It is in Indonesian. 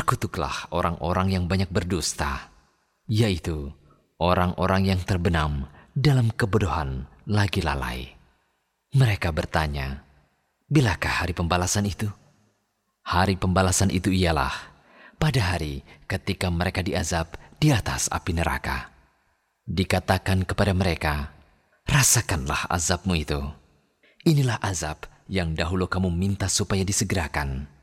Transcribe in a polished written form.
kutuklah orang-orang yang banyak berdusta, yaitu orang-orang yang terbenam dalam kebodohan lagi lalai. Mereka bertanya, bilakah hari pembalasan itu? Hari pembalasan itu ialah pada hari ketika mereka diazab di atas api neraka. Dikatakan kepada mereka, rasakanlah azabmu itu. Inilah azab yang dahulu kamu minta supaya disegerakan.